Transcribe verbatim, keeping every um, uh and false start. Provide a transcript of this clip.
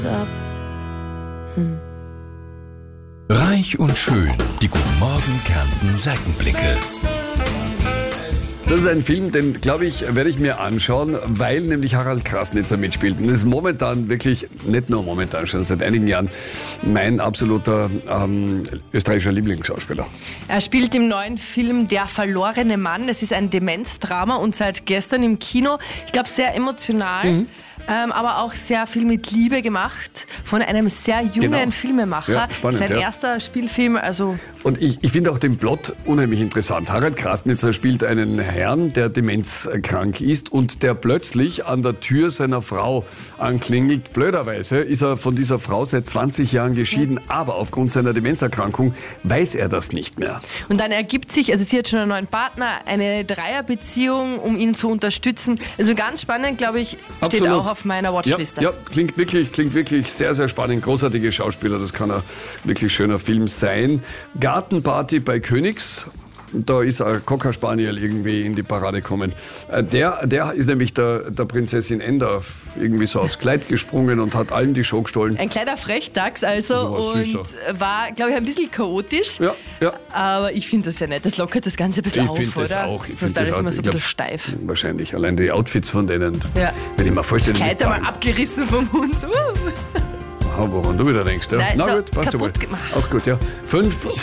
Hm. Reich und schön, die Guten Morgen Kärnten Seitenblicke. Das ist ein Film, den, glaube ich, werde ich mir anschauen, weil nämlich Harald Krasnitzer mitspielt. Und das ist momentan wirklich, nicht nur momentan, schon seit einigen Jahren, mein absoluter ähm, österreichischer Lieblingsschauspieler. Er spielt im neuen Film Der verlorene Mann. Es ist ein Demenzdrama und seit gestern im Kino. Ich glaube, sehr emotional, mhm. ähm, aber auch sehr viel mit Liebe gemacht von einem sehr jungen genau. Filmemacher. Ja, spannend, Sein ja. erster Spielfilm, also... Und ich, ich finde auch den Plot unheimlich interessant. Harald Krasnitzer spielt einen Herrn, der demenzkrank ist und der plötzlich an der Tür seiner Frau anklingelt. Blöderweise ist er von dieser Frau seit zwanzig Jahren geschieden, ja. aber aufgrund seiner Demenzerkrankung weiß er das nicht mehr. Und dann ergibt sich, also sie hat schon einen neuen Partner, eine Dreierbeziehung, um ihn zu unterstützen. Also ganz spannend, glaube ich, steht Absolut. auch auf meiner Watchliste. Ja, ja, klingt wirklich, klingt wirklich sehr, sehr spannend. Großartige Schauspieler, das kann ein wirklich schöner Film sein. Gartenparty bei Königs. Da ist ein Cocker Spaniel irgendwie in die Parade gekommen. Der, der ist nämlich der, der Prinzessin Enda irgendwie so aufs Kleid gesprungen und hat allen die Show gestohlen. Ein kleiner Frechdachs also und süßer. War, glaube ich, ein bisschen chaotisch. Ja, ja. Aber ich finde das ja nicht. Das lockert das Ganze ein bisschen ich auf, find oder? Das auch. Ich das finde das ist auch. immer so ein bisschen steif. Wahrscheinlich. Allein die Outfits von denen. Ja. Wenn ich mir vorstelle, das Kleid einmal abgerissen vom Hund. Uh. Woran du wieder denkst, ja? Nein, Na so gut, passt ja wohl. gemacht. Auch gut, ja. Fünf